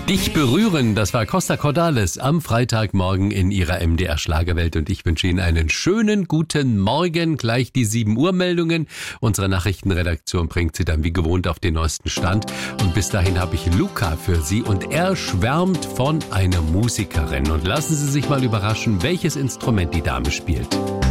Dich berühren, das war Costa Cordalis am Freitagmorgen in ihrer MDR Schlagerwelt und ich wünsche Ihnen einen schönen guten Morgen. Gleich die 7 Uhr Meldungen. Unsere Nachrichtenredaktion bringt Sie dann wie gewohnt auf den neuesten Stand. Und bis dahin habe ich Luca für Sie und er schwärmt von einer Musikerin. Und lassen Sie sich mal überraschen, welches Instrument die Dame spielt.